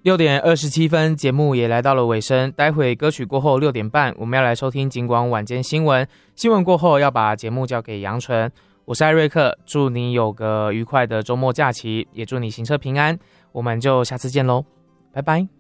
6:27，节目也来到了尾声。待会歌曲过后6点半，我们要来收听警广晚间新闻。新闻过后要把节目交给杨纯。我是艾瑞克，祝你有个愉快的周末假期，也祝你行车平安。我们就下次见喽，拜拜。